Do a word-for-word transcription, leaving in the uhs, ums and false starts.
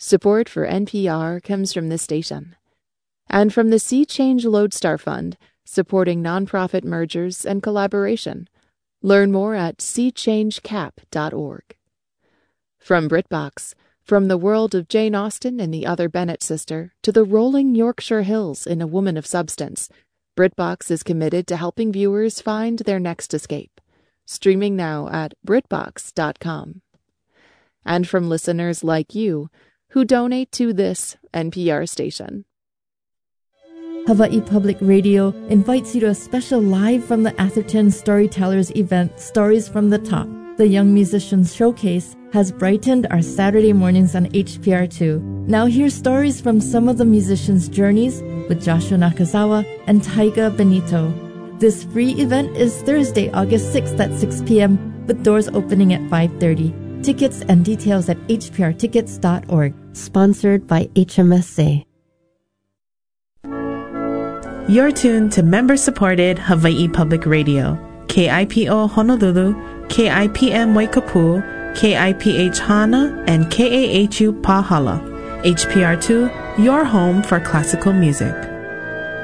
Support for N P R comes from this station. And from the Sea Change Lodestar Fund, supporting nonprofit mergers and collaboration. Learn more at sea change cap dot org. From BritBox, from the world of Jane Austen and the Other Bennet Sister to the rolling Yorkshire Hills in A Woman of Substance, BritBox is committed to helping viewers find their next escape. Streaming now at britbox dot com. And from listeners like you who donate to this N P R station. Hawaii Public Radio invites you to a special Live from the Atherton Storytellers event, Stories from the Top. The Young Musicians Showcase has brightened our Saturday mornings on H P R two. Now hear stories from some of the musicians' journeys with Joshua Nakazawa and Taiga Benito. This free event is Thursday, August sixth at six p.m. with doors opening at five thirty. Tickets and details at h p r tickets dot org. Sponsored by H M S A. You're tuned to member-supported Hawaii Public Radio, K I P O Honolulu, K I P M Waikapu, K I P H Hana, and K A H U Pahala. H P R two, your home for classical music.